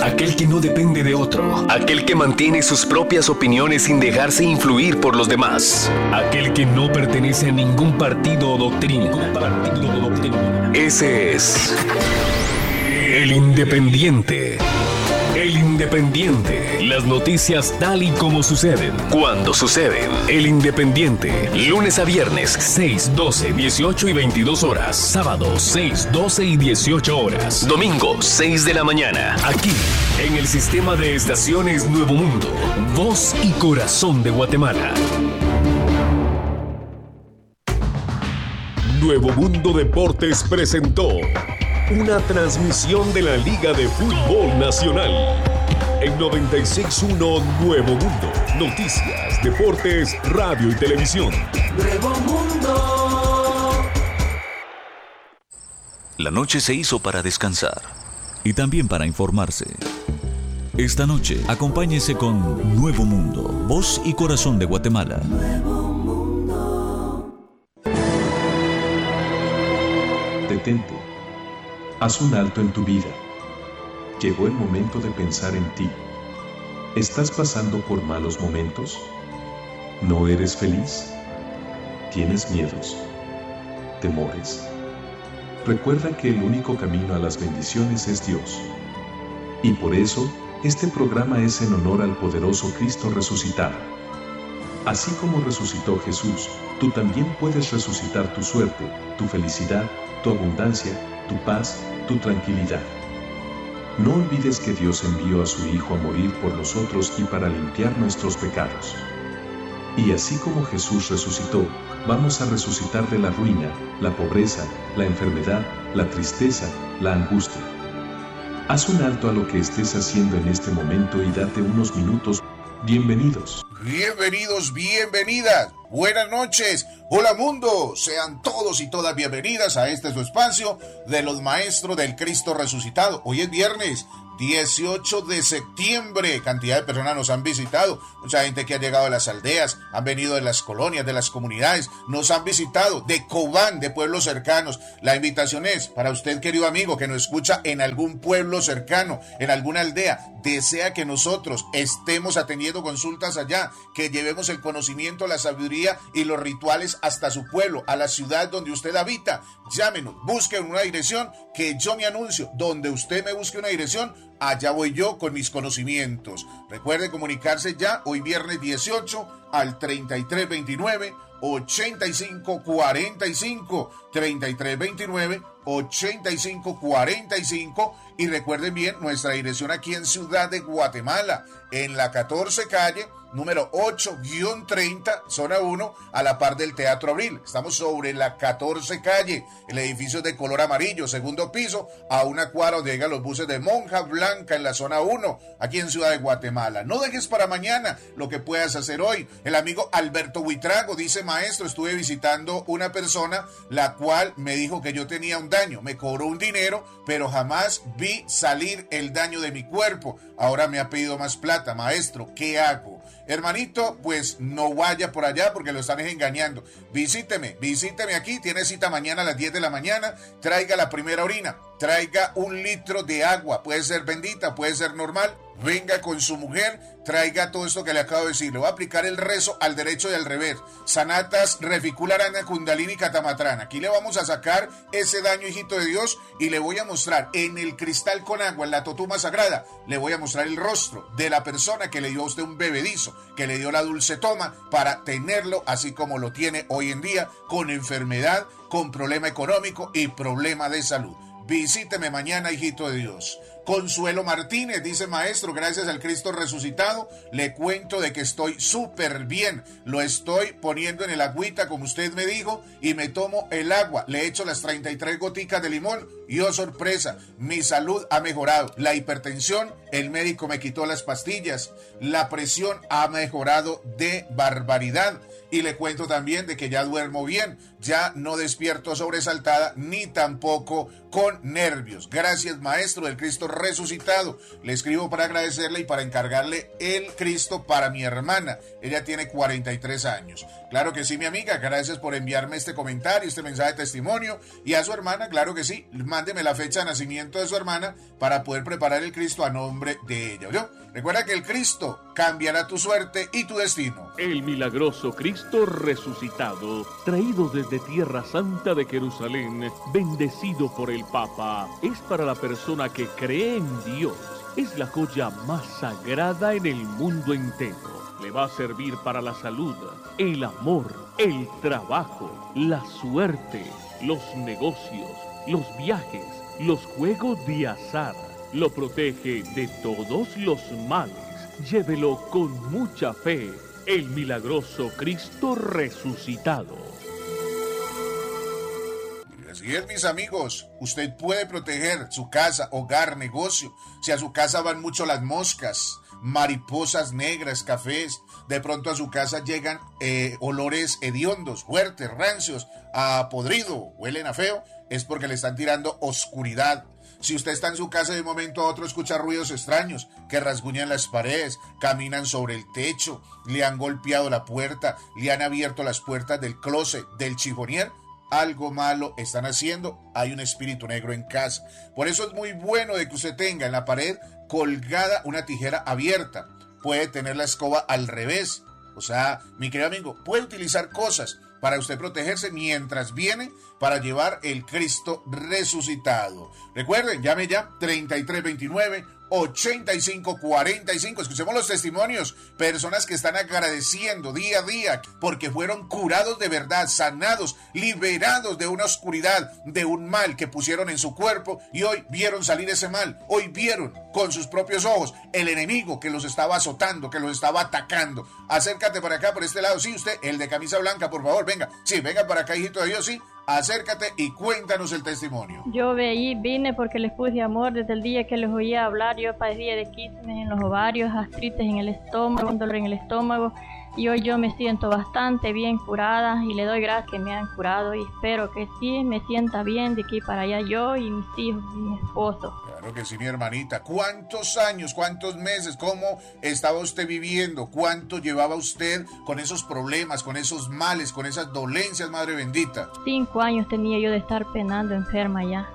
aquel que no depende de otro, aquel que mantiene sus propias opiniones sin dejarse influir por los demás, aquel que no pertenece a ningún partido o doctrina. Ese es el Independiente. El Independiente. Las noticias tal y como suceden, cuando suceden. El Independiente. Lunes a viernes, 6, 12, 18 y 22 horas. Sábado, 6, 12 y 18 horas. Domingo, 6 de la mañana. Aquí, en el sistema de estaciones Nuevo Mundo. Voz y corazón de Guatemala. Nuevo Mundo Deportes presentó una transmisión de la Liga de Fútbol Nacional. En 96.1 Nuevo Mundo. Noticias, deportes, radio y televisión. Nuevo Mundo. La noche se hizo para descansar y también para informarse. Esta noche, acompáñese con Nuevo Mundo, voz y corazón de Guatemala. Nuevo Mundo. Detente. Haz un alto en tu vida. Llegó el momento de pensar en ti. ¿Estás pasando por malos momentos? ¿No eres feliz? ¿Tienes miedos? ¿Temores? Recuerda que el único camino a las bendiciones es Dios. Y por eso, este programa es en honor al poderoso Cristo resucitado. Así como resucitó Jesús, tú también puedes resucitar tu suerte, tu felicidad, tu abundancia, tu paz, tu tranquilidad. No olvides que Dios envió a su Hijo a morir por nosotros y para limpiar nuestros pecados. Y así como Jesús resucitó, vamos a resucitar de la ruina, la pobreza, la enfermedad, la tristeza, la angustia. Haz un alto a lo que estés haciendo en este momento y date unos minutos. Bienvenidos. Bienvenidos, bienvenidas. Buenas noches. Hola mundo. Sean todos y todas bienvenidas a este su espacio de los maestros del Cristo resucitado. Hoy es viernes 18 de septiembre. Cantidad de personas nos han visitado. Mucha gente que ha llegado de las aldeas, han venido de las colonias, de las comunidades, nos han visitado de Cobán, de pueblos cercanos. La invitación es para usted, querido amigo, que nos escucha en algún pueblo cercano, en alguna aldea, desea que nosotros estemos atendiendo consultas allá, que llevemos el conocimiento, la sabiduría y los rituales hasta su pueblo, a la ciudad donde usted habita. Llámenos, busquen una dirección que yo me anuncio. Donde usted me busque una dirección, allá voy yo con mis conocimientos. Recuerde comunicarse ya hoy viernes 18 al 3329 8545 3329 8545 y recuerden bien nuestra dirección aquí en Ciudad de Guatemala, en la 14 calle número 8-30, zona 1, a la par del Teatro Abril. Estamos sobre la 14 calle, el edificio de color amarillo, segundo piso, a una cuadra donde llegan los buses de Monja Blanca en la zona 1, aquí en Ciudad de Guatemala. No dejes para mañana lo que puedas hacer hoy. El amigo Alberto Huitrago dice: maestro, estuve visitando una persona la cual me dijo que yo tenía un daño, me cobró un dinero, pero jamás vi salir el daño de mi cuerpo. Ahora me ha pedido más plata. Maestro, ¿qué hago? Hermanito, pues no vaya por allá porque lo están engañando. Visíteme aquí, tiene cita mañana a las 10 de la mañana, traiga la primera orina, traiga 1 litro de agua, puede ser bendita, puede ser normal, venga con su mujer, traiga todo esto que le acabo de decir, le voy a aplicar el rezo al derecho y al revés, Sanatas, Reficularana, Kundalini, Catamatrana. Aquí le vamos a sacar ese daño, hijito de Dios, y le voy a mostrar en el cristal con agua, en la totuma sagrada, le voy a mostrar el rostro de la persona que le dio a usted un bebedizo, que le dio la dulce toma para tenerlo así como lo tiene hoy en día, con enfermedad, con problema económico y problema de salud. Visíteme mañana, hijito de Dios. Consuelo Martínez dice: maestro, gracias al Cristo resucitado, le cuento de que estoy súper bien. Lo estoy poniendo en el agüita, como usted me dijo, y me tomo el agua. Le echo las 33 goticas de limón y, oh sorpresa, mi salud ha mejorado. La hipertensión, el médico me quitó las pastillas. La presión ha mejorado de barbaridad. y le cuento también de que ya duermo bien, ya no despierto sobresaltada ni tampoco con nervios. Gracias, Maestro del Cristo resucitado. Le escribo para agradecerle y para encargarle el Cristo para mi hermana. Ella tiene 43 años. Claro que sí, mi amiga, gracias por enviarme este comentario, este mensaje de testimonio. Y a su hermana, claro que sí, mándeme la fecha de nacimiento de su hermana para poder preparar el Cristo a nombre de ella. ¿Oyó? Recuerda que el Cristo cambiará tu suerte y tu destino. El milagroso Cristo resucitado, traído desde Tierra Santa de Jerusalén, bendecido por el Papa, es para la persona que cree en Dios. Es la joya más sagrada en el mundo entero. Le va a servir para la salud, el amor, el trabajo, la suerte, los negocios, los viajes, los juegos de azar. Lo protege de todos los males. Llévelo con mucha fe. El milagroso Cristo resucitado. Así es, mis amigos, usted puede proteger su casa, hogar, negocio. Si a su casa van mucho las moscas, mariposas negras, cafés, de pronto a su casa llegan olores hediondos, fuertes, rancios, a podrido, huelen a feo, es porque le están tirando oscuridad. Si usted está en su casa y de un momento a otro escucha ruidos extraños, que rasguñan las paredes, caminan sobre el techo, le han golpeado la puerta, le han abierto las puertas del closet, del chifonier, algo malo están haciendo, hay un espíritu negro en casa. Por eso es muy bueno de que usted tenga en la pared colgada una tijera abierta. Puede tener la escoba al revés. O sea, mi querido amigo, puede utilizar cosas para usted protegerse mientras viene para llevar el Cristo resucitado. Recuerden, llame ya 3329-8545. Escuchemos los testimonios. Personas que están agradeciendo día a día porque fueron curados de verdad, sanados, liberados de una oscuridad, de un mal que pusieron en su cuerpo y hoy vieron salir ese mal. Hoy vieron con sus propios ojos el enemigo que los estaba azotando, que los estaba atacando. Acércate para acá, por este lado. Sí, usted, el de camisa blanca, por favor, venga. Sí, venga para acá, hijito de Dios, sí. Acércate y cuéntanos el testimonio. Yo vine porque les puse amor desde el día que les oía hablar. Yo padecía de quistes en los ovarios, gastritis en el estómago, dolor en el estómago. Y hoy yo me siento bastante bien curada y le doy gracias que me han curado y espero que sí me sienta bien de aquí para allá yo y mis hijos y mi esposo. Claro que sí, mi hermanita. ¿Cuántos años, cuántos meses, cómo estaba usted viviendo? ¿Cuánto llevaba usted con esos problemas, con esos males, con esas dolencias, Madre bendita? 5 años tenía yo de estar penando enferma ya.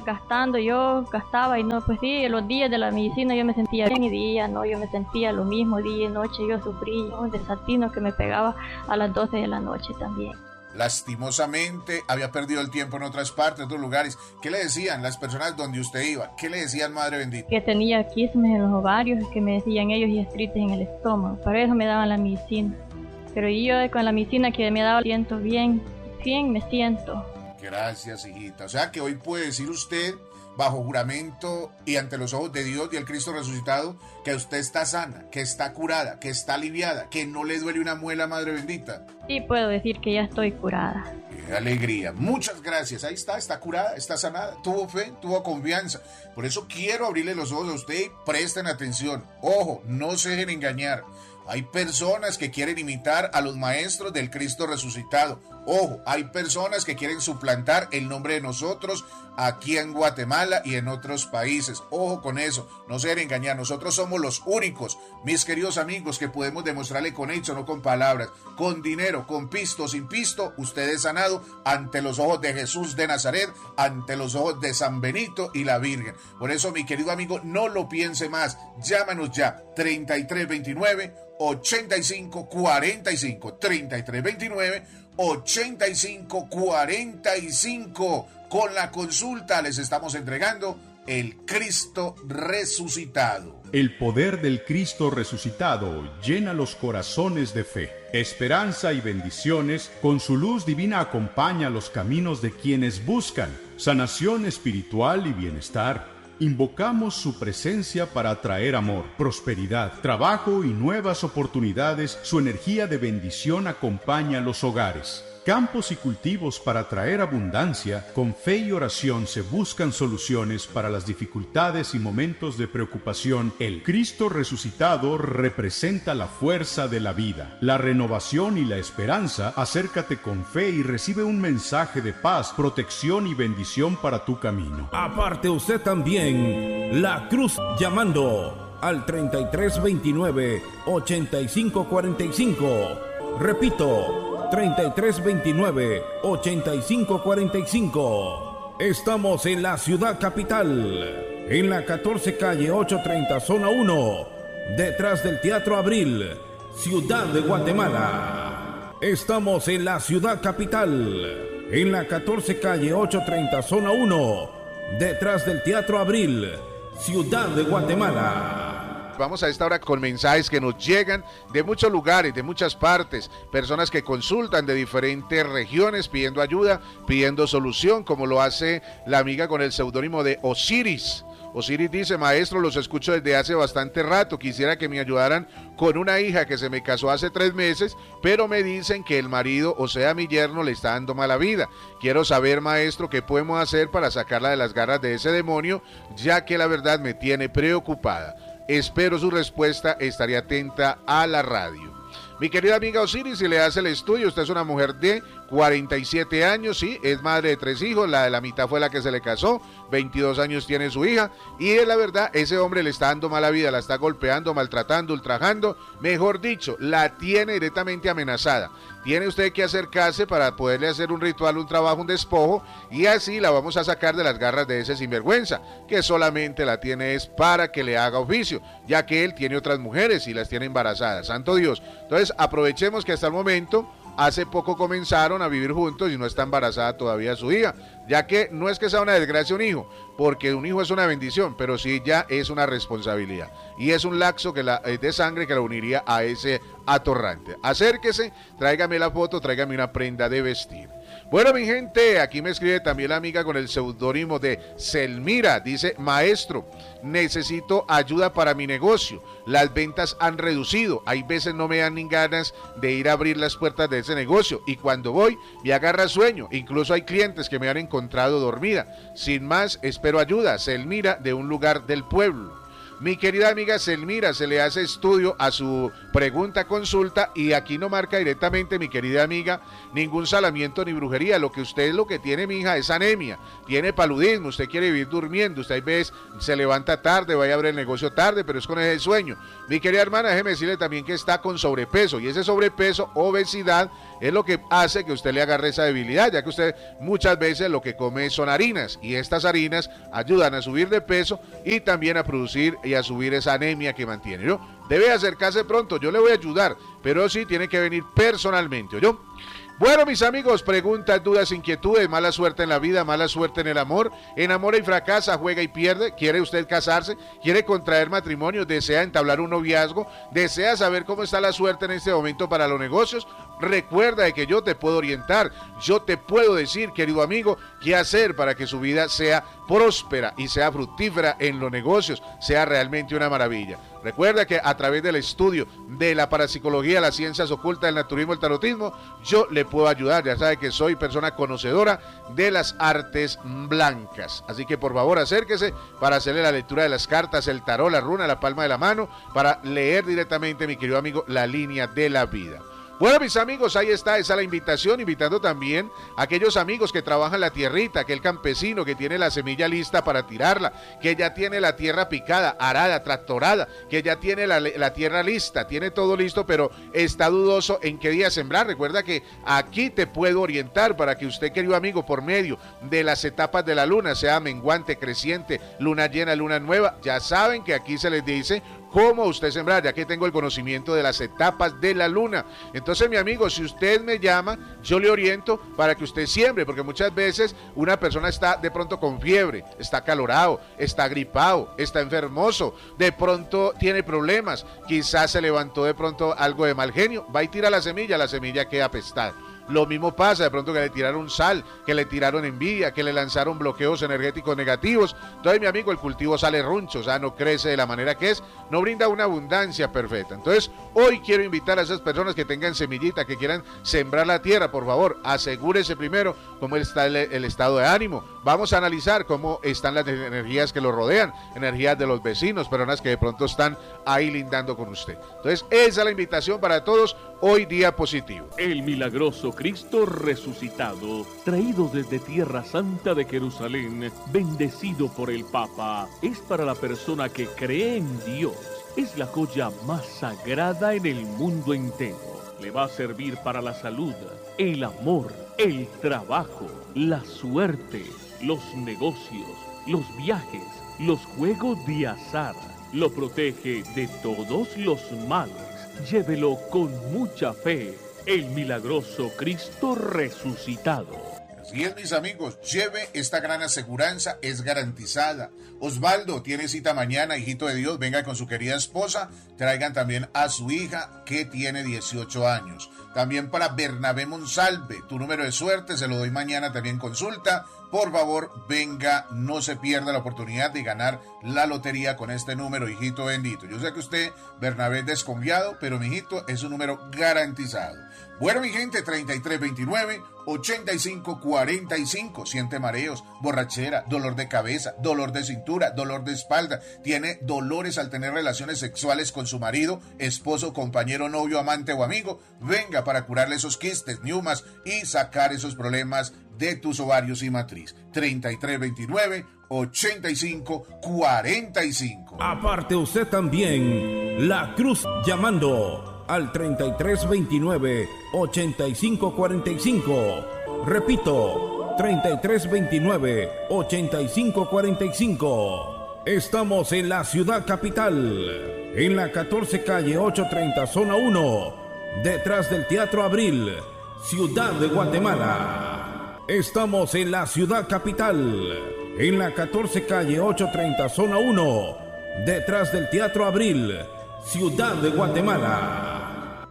Yo gastaba y no, pues sí, los días de la medicina yo me sentía bien y día, no, yo me sentía lo mismo, día y noche yo sufría, un desatino que me pegaba a las 12 de la noche también. Lastimosamente había perdido el tiempo en otras partes, en otros lugares. ¿Qué le decían las personas donde usted iba? ¿Qué le decían, Madre bendita? Que tenía quistes en los ovarios, que me decían ellos, y gastritis en el estómago, para eso me daban la medicina. Pero yo con la medicina que me daba siento bien me siento. Gracias, hijita. O sea que hoy puede decir usted, bajo juramento y ante los ojos de Dios y el Cristo resucitado, que usted está sana, que está curada, que está aliviada, que no le duele una muela, Madre bendita. Sí, puedo decir que ya estoy curada. ¡Qué alegría! Muchas gracias. Ahí está curada, está sanada, tuvo fe, tuvo confianza. Por eso quiero abrirle los ojos a usted y presten atención. Ojo, no se dejen engañar. Hay personas que quieren imitar a los maestros del Cristo resucitado. Ojo, hay personas que quieren suplantar el nombre de nosotros aquí en Guatemala y en otros países. Ojo con eso, no se dejen engañar. Nosotros somos los únicos, mis queridos amigos, que podemos demostrarle con hechos, no con palabras, con dinero, con pisto, sin pisto. Usted es sanado ante los ojos de Jesús de Nazaret, ante los ojos de San Benito y la Virgen. Por eso, mi querido amigo, no lo piense más. Llámanos ya, 3329-8545, 3329-8545. Con la consulta les estamos entregando el Cristo resucitado. El poder del Cristo resucitado llena los corazones de fe, esperanza y bendiciones. Con su luz divina acompaña los caminos de quienes buscan sanación espiritual y bienestar. Invocamos su presencia para traer amor, prosperidad, trabajo y nuevas oportunidades. Su energía de bendición acompaña los hogares. campos y cultivos para traer abundancia, con fe y oración se buscan soluciones para las dificultades y momentos de preocupación. El Cristo resucitado representa la fuerza de la vida, la renovación y la esperanza. Acércate con fe y recibe un mensaje de paz, protección y bendición para tu camino. Aparte usted también, la cruz llamando al 3329-8545. Repito, 3329-8545. Estamos en la ciudad capital, en la 14 calle 830, zona 1, detrás del Teatro Abril, Ciudad de Guatemala. Estamos en la ciudad capital, en la 14 calle 830, zona 1, detrás del Teatro Abril, Ciudad de Guatemala. Vamos a esta hora con mensajes que nos llegan de muchos lugares, de muchas partes, personas que consultan de diferentes regiones pidiendo ayuda, pidiendo solución, como lo hace la amiga con el seudónimo de Osiris. Osiris dice: maestro, los escucho desde hace bastante rato, quisiera que me ayudaran con una hija que se me casó hace 3 meses, pero me dicen que el marido, o sea mi yerno, le está dando mala vida. Quiero saber, maestro, qué podemos hacer para sacarla de las garras de ese demonio, ya que la verdad me tiene preocupada. Espero su respuesta, estaré atenta a la radio. Mi querida amiga Osiris, si le hace el estudio, usted es una mujer de 47 años, sí, es madre de 3 hijos, la de la mitad fue la que se le casó, 22 años tiene su hija, y es la verdad, ese hombre le está dando mala vida, la está golpeando, maltratando, ultrajando, mejor dicho, la tiene directamente amenazada. Tiene usted que acercarse para poderle hacer un ritual, un trabajo, un despojo, y así la vamos a sacar de las garras de ese sinvergüenza, que solamente la tiene es para que le haga oficio, ya que él tiene otras mujeres y las tiene embarazadas, santo Dios. Entonces aprovechemos que hasta el momento, hace poco comenzaron a vivir juntos y no está embarazada todavía su hija, ya que no es que sea una desgracia un hijo, porque un hijo es una bendición, pero sí ya es una responsabilidad. Y es un laxo de sangre que la uniría a ese atorrante. Acérquese, tráigame la foto, tráigame una prenda de vestir. Bueno, mi gente, aquí me escribe también la amiga con el seudónimo de Selmira. Dice: maestro, necesito ayuda para mi negocio. Las ventas han reducido. Hay veces no me dan ni ganas de ir a abrir las puertas de ese negocio. Y cuando voy, me agarra sueño. Incluso hay clientes que me han encontrado dormida. Sin más, espero ayuda. Selmira, de un lugar del pueblo. Mi querida amiga Selmira, se le hace estudio a su pregunta, consulta, y aquí no marca directamente, mi querida amiga, ningún salamiento ni brujería. Lo que tiene, mi hija, es anemia, tiene paludismo, usted quiere vivir durmiendo, usted a veces se levanta tarde, vaya a abrir el negocio tarde, pero es con ese sueño. Mi querida hermana, déjeme decirle también que está con sobrepeso, y ese sobrepeso, obesidad, es lo que hace que usted le agarre esa debilidad, ya que usted muchas veces lo que come son harinas, y estas harinas ayudan a subir de peso y también a producir y a subir esa anemia que mantiene, ¿no? Debe acercarse pronto, yo le voy a ayudar, pero sí tiene que venir personalmente, ¿yo? Bueno, mis amigos, preguntas, dudas, inquietudes, mala suerte en la vida, mala suerte en el amor, enamora y fracasa, juega y pierde, quiere usted casarse, quiere contraer matrimonio, desea entablar un noviazgo, desea saber cómo está la suerte en este momento para los negocios. Recuerda de que yo te puedo orientar, yo te puedo decir, querido amigo, qué hacer para que su vida sea próspera y sea fructífera en los negocios, sea realmente una maravilla. Recuerda que a través del estudio de la parapsicología, las ciencias ocultas, el naturismo, el tarotismo, yo le puedo ayudar. Ya sabe que soy persona conocedora de las artes blancas. Así que por favor acérquese para hacerle la lectura de las cartas, el tarot, la runa, la palma de la mano, para leer directamente, mi querido amigo, la línea de la vida. Bueno, mis amigos, ahí está, esa es la invitación, invitando también a aquellos amigos que trabajan la tierrita, aquel campesino que tiene la semilla lista para tirarla, que ya tiene la tierra picada, arada, tractorada, que ya tiene la tierra lista, tiene todo listo, pero está dudoso en qué día sembrar. Recuerda que aquí te puedo orientar para que usted, querido amigo, por medio de las etapas de la luna, sea menguante, creciente, luna llena, luna nueva, ya saben que aquí se les dice cómo usted sembrar, ya que tengo el conocimiento de las etapas de la luna. Entonces, mi amigo, si usted me llama, yo le oriento para que usted siembre, porque muchas veces una persona está de pronto con fiebre, está acalorado, está gripado, está enfermoso, de pronto tiene problemas, quizás se levantó de pronto algo de mal genio, va y tira la semilla queda apestada. lo mismo pasa, de pronto que le tiraron sal, que le tiraron envidia, que le lanzaron bloqueos energéticos negativos. Entonces, mi amigo, el cultivo sale runcho, o sea, no crece de la manera que es, no brinda una abundancia perfecta. Entonces, hoy quiero invitar a esas personas que tengan semillita, que quieran sembrar la tierra, por favor, asegúrese primero cómo está el estado de ánimo. Vamos a analizar cómo están las energías que lo rodean, energías de los vecinos, personas que de pronto están ahí lindando con usted. Entonces, esa es la invitación para todos, hoy día positivo. El milagroso Cristo resucitado, traído desde Tierra Santa de Jerusalén, bendecido por el Papa, es para la persona que cree en Dios. Es la joya más sagrada en el mundo entero. Le va a servir para la salud, el amor, el trabajo, la suerte, los negocios, los viajes, los juegos de azar. Lo protege de todos los males. Llévelo con mucha fe. El milagroso Cristo resucitado. Así es, mis amigos, lleve esta gran aseguranza, es garantizada. Osvaldo tiene cita mañana, hijito de Dios, venga con su querida esposa, traigan también a su hija que tiene 18 años. También para Bernabé Monsalve, tu número de suerte, se lo doy mañana también consulta. Por favor, venga, no se pierda la oportunidad de ganar la lotería con este número, hijito bendito. Yo sé que usted, Bernabé, es desconfiado, pero mi hijito es un número garantizado. Bueno, mi gente, 3329-8545. Siente mareos, borrachera, dolor de cabeza, dolor de cintura, dolor de espalda. Tiene dolores al tener relaciones sexuales con su marido, esposo, compañero, novio, amante o amigo. Venga para curarle esos quistes, neumas y sacar esos problemas de tus ovarios y matriz. 3329-8545. Aparte usted también, La Cruz llamando al 3329-8545. Repito, 3329-8545. Estamos en la ciudad capital, en la 14 calle 830 zona 1, detrás del Teatro Abril, Ciudad de Guatemala. Estamos en la ciudad capital, en la 14 calle 830 zona 1, detrás del Teatro Abril, Ciudad de Guatemala.